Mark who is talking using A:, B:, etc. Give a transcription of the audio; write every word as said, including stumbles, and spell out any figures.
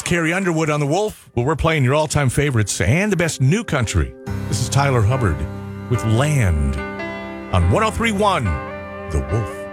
A: Carrie Underwood on The Wolf. Well, we're playing your all-time favorites and the best new country. This is Tyler Hubbard with Land on one oh three point one The Wolf.